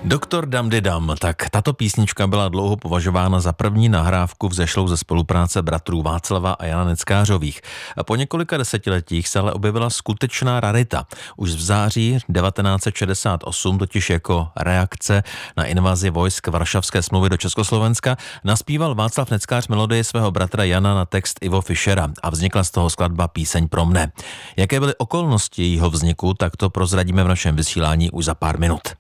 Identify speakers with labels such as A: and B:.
A: Doktor Dam, tak tato písnička byla dlouho považována za první nahrávku vzešlou ze spolupráce bratrů Václava a Jana Neckářových. Po několika desetiletích se ale objevila skutečná rarita. Už v září 1968, totiž jako reakce na invazi vojsk Varšavské smlouvy do Československa, naspíval Václav Neckář melodii svého bratra Jana na text Ivo Fischera a vznikla z toho skladba Píseň pro mne. Jaké byly okolnosti jejího vzniku, tak to prozradíme v našem vysílání už za pár minut.